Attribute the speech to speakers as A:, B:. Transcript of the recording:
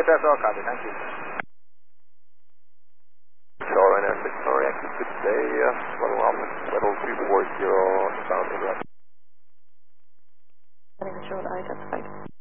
A: That's all copy, thank you.
B: Shoreline Air 6 reactive, good day, level 240, sound interrupt.
C: Control identified.